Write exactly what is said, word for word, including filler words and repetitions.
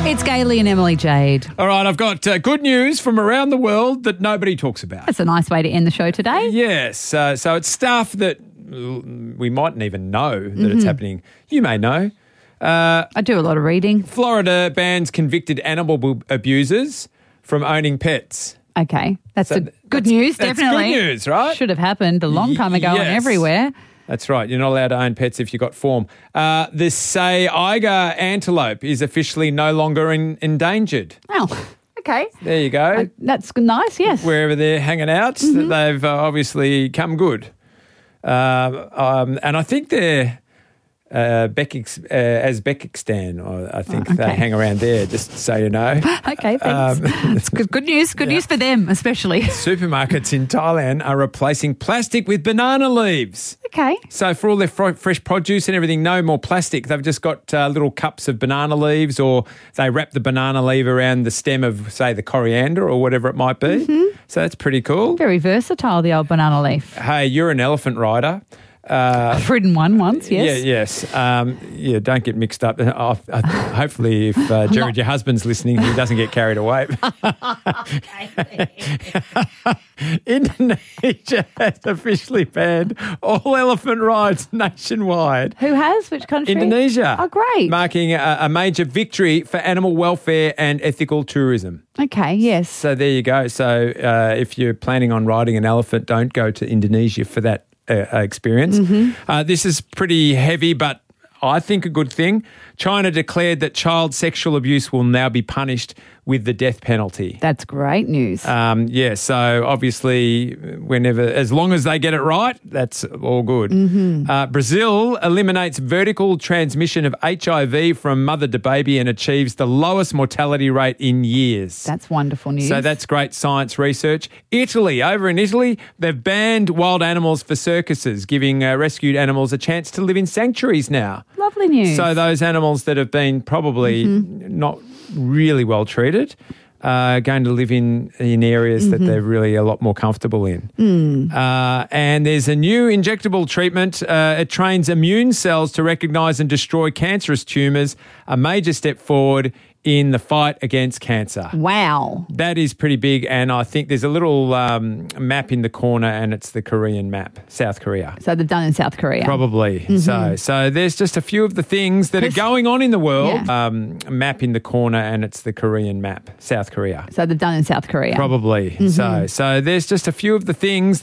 It's Gailey and Emily Jade. All right, I've got uh, good news from around the world that nobody talks about. That's a nice way to end the show today. Yes, uh, so it's stuff that we mightn't even know that mm-hmm. it's happening. You may know. Uh, I do a lot of reading. Florida bans convicted animal bu- abusers from owning pets. Okay, that's So a good that's, news, that's definitely. good news, right? Should have happened a long time ago Y- and yes. everywhere. That's right. You're not allowed to own pets if you've got form. Uh, the Saiga antelope is officially no longer in, endangered. Oh, okay. There you go. Uh, that's nice, yes. Wherever they're hanging out, mm-hmm. they've uh, obviously come good. Uh, um, and I think they're uh, Bekix, uh, Uzbekistan, or I think oh, okay. they hang around there, just so you know. Okay, thanks. Um, That's good, good news. Good yeah. news for them, especially. Supermarkets in Thailand are replacing plastic with banana leaves. Okay. So for all their fr- fresh produce and everything, no more plastic. They've just got uh, little cups of banana leaves, or they wrap the banana leaf around the stem of, say, the coriander or whatever it might be. Mm-hmm. So that's pretty cool. Very versatile, the old banana leaf. Hey, you're an elephant rider. Uh, I've ridden one once, yes. Yeah, yes. Um, yeah, don't get mixed up. Uh, uh, hopefully, if uh, Jared, your husband's listening, he doesn't get carried away. Indonesia has officially banned all elephant rides nationwide. Who has? Which country? Indonesia. Oh, great. Marking a, a major victory for animal welfare and ethical tourism. Okay, yes. So there you go. So uh, if you're planning on riding an elephant, don't go to Indonesia for that Uh, experience. Mm-hmm. Uh, this is pretty heavy, but I think a good thing. China declared that child sexual abuse will now be punished with the death penalty. That's great news. Um, yeah, so obviously, whenever, as long as they get it right, that's all good. Mm-hmm. Uh, Brazil eliminates vertical transmission of H I V from mother to baby and achieves the lowest mortality rate in years. That's wonderful news. So that's great science research. Italy, over in Italy, they've banned wild animals for circuses, giving uh, rescued animals a chance to live in sanctuaries now. Lovely news. So those animals that have been probably mm-hmm. not really well treated are going to live in, in areas mm-hmm. that they're really a lot more comfortable in. Mm. Uh, and there's a new injectable treatment. Uh, it trains immune cells to recognise and destroy cancerous tumours, a major step forward in the fight against cancer. Wow. That is pretty big, and I think there's a little um, map in the corner, and it's the Korean map, South Korea. So they're done in South Korea. Probably. Mm-hmm. So so there's just a few of the things that are going on in the world. Yeah. Um, map in the corner, and it's the Korean map, South Korea. So they're done in South Korea. Probably. Mm-hmm. So So there's just a few of the things